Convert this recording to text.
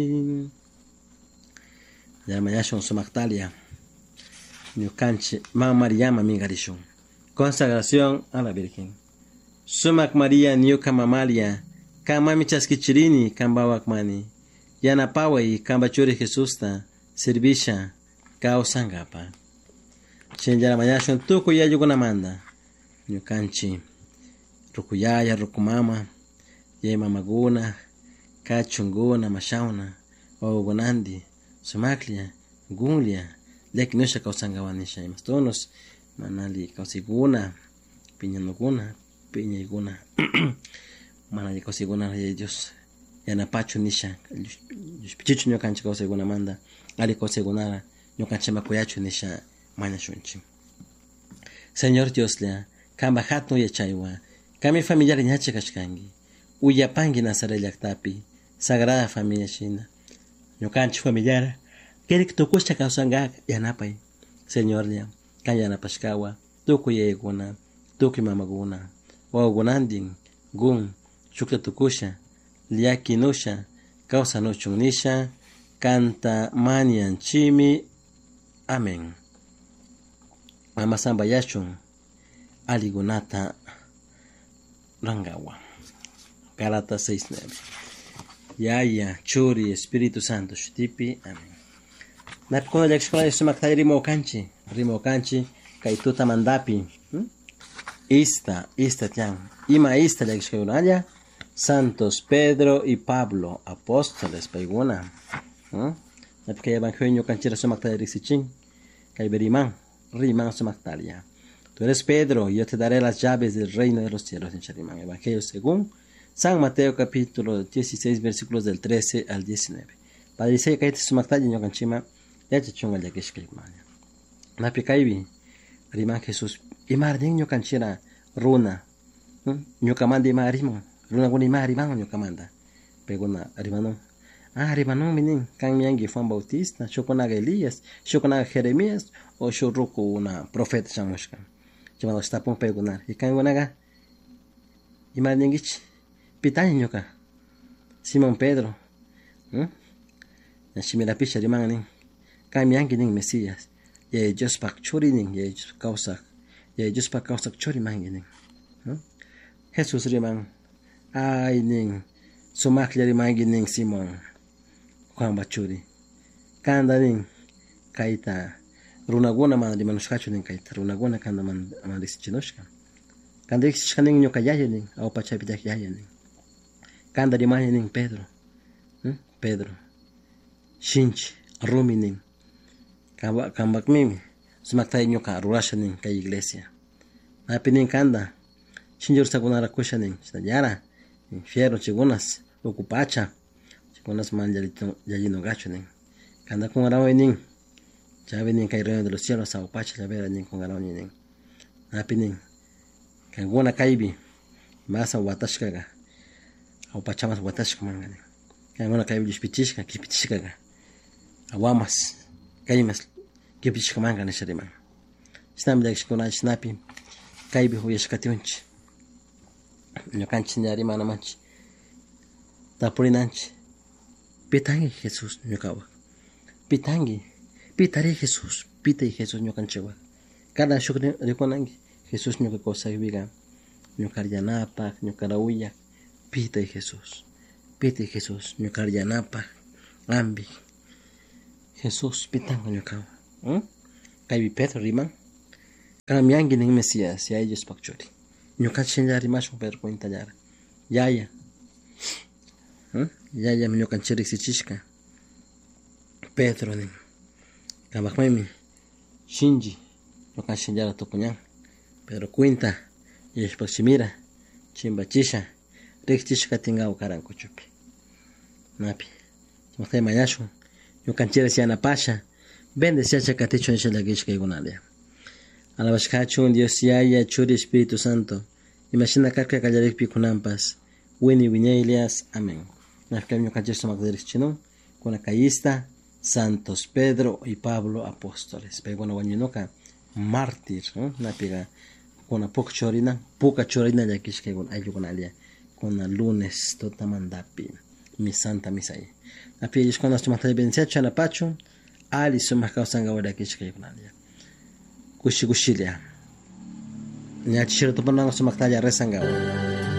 Llamayashon Somactalia, Ñucanchi, Mamá María Mingarishon. Consagración a la Virgen. Sumac María Ñuca Mamalia, Kamami Chaskichirini, Kambawakmani, Yanapawai, Kambachuri Jesusta, Servisha, Kao Sangapa. Mayashon Tukuya Yugunamanda, Ñucanchi, Rukuyaya, Rukumama, Yema Maguna, Kachunguna, Mashauna, Ogunandi, Sumaklia, Gunglia, Lek Nusha Kausangawanisha, Mastonos, Manali Kausiguna, Piñanuguna, Piñaguna, Manali Kausiguna, ellos, Yanapacho Nisha, Pichichu Ñucanchi Kausiguna Manda, Ali Kausigunara, Ñucanchi Makuyachu Nisha, Manashunchi. Señor Dios lea, Kamba Hatno Yachaiwa, Kami familiar Ñache Kashkangi, Uyapangi Nazarellaktapi, Sagrada Familia China, Ñucanchi familiar, Kerik Tukusha Kausanga Yanapay, Señor lea, Kanyanapashkawa, Tuku Yeguna, Tuki Mamaguna, Wagunandin, Gun, Shukta Tukusha, Liaki Nusha, Kausa Nuchungnisha, Canta Manian Chimi, Amén. Mama Samba Yachun, Aligunata Rangawa. Galata 6:9. Yaya, Churi, Espíritu Santo, Shtipi, Amén. Napikono Yakshkona Sumaktai Rimo Kanchi, Kaituta Mandapi. Ista Tian. Ima Ista Yakshkona Santos Pedro y Pablo, apóstoles, Paiguna. Napika Evangelio Kanchira Sumaktai Rixichin, Kaiberiman. Riman Sumaktalia. Tú eres Pedro, y yo te daré las llaves del reino de los cielos en Charimán. Evangelio según San Mateo capítulo 16 versículos del 13 al 19. Padre dice que Sumaktalia y Yoganchima, ya te chunga ya que es que mania. Napikaibi, Riman Jesús, y Mardin Yoganchira, Runa, Yokamandi Marimo, Runa Guni Mariman Yokamanda. Peguna, Rimano. Rimano minin, Kan Miangi Juan Bautista, Shokonaga Elías, Shokonaga Jeremías, o Shoruku una profeta Shamushka. Llamado está por pegunar. Y Kan Guanaga, y Marningich, Pitañoka, Simón Pedro, Shimira Pisha Rimanin, Kan Miangi ning Mesías, y Jospak Churinin, y Kausak, y Jospak Kausak Chorimanginin. Jesús Riman, ay ning, Sumaklia Rimanginin Simón. Juan Bachuri, Kandanin, Kaita, Runaguna man de Manuskachunin Kaita, Runaguna Kandaman Amadisichinoshka, Kandixkanin Yokayanin, au Pachapitak Yayanin, Kandarimanin Pedro, Shinch, Ruminin, Kambakmimi, Sumaktai Yoka, Rurashanin, Kay Iglesia, Apinin Kanda, Shinjur Sagunara Kushanin, Yara, Fierro Chigunas, Ocupacha. Con las man yalino gachonin. Canda con arawenin. Ya venin kay reino de los cielos a opacha ya veranin con arawenin. Napinin. Kanguna kaibi. Masa watashkaga. A opachamas watashka mangani. Kanguna kaibi yuspichishka kipichikaga. Awamas. Kaimas kipichika mangani shariman. Snam yakshkuna snapi. Kaibi huyashkationchi. Nyokanchi nyarima namanchi. Tapurinanchi. Pitangi Jesús ñukawa. Pitangi. Pitari Jesús. Pita y Jesús ñukanchewa. Cada shukri rikonangi. Jesús ñukakosa viga. Ñukaryanapa, ñukarauya. Pita y Jesús. Pita y Jesús. Ñukaryanapa. Ambi. Jesús pitango ñukawa. Kaibi Pedro riman. Kamiangi ning Mesías. Ya ellos pakchori. Ñukanchenya rimasho Pedro cuenta yara. Yaya. Yaya mi ñukanchiri sichishka Pedro nin Kamakmemi Shinji ñukanchinjara tukuñan Pedro cuenta yashpakchimira chimbachisha rikchishka tingaw karan kuchupi napi chimaqtay mayashun ñukanchira siyanapasha bendeciacha katichun nishalakishka igunalia alabashkachun Dios Yaya Churi Espíritu Santo imashina karka kallarikpi kunampas Winnie Wiñaylias Amén. Nafkamio Cancheso Magdalena Chino, con la callista Santos Pedro y Pablo apóstoles. Pero bueno, Guanyunoka, mártir, ¿no? Napiga, con la poca chorina ya que es que con ayugonalia, con la lunes, tota mandapi, mi santa misa ahí. api ellos cuando estamos benencia chana pacho ali sumas causan gawada kishkay kunalia kushi kushilia nya chishiro to panang sumak taya resangawa